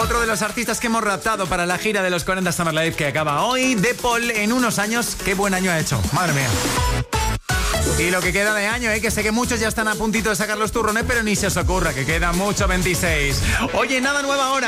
Otro de los artistas que hemos raptado para la gira de los 40 Summer Live que acaba hoy, De Paul, en unos años. Qué buen año ha hecho, madre mía. Y lo que queda de año, que sé que muchos ya están a puntito de sacar los turrones, pero ni se os ocurra, que queda mucho 26. Oye, nada nueva ahora.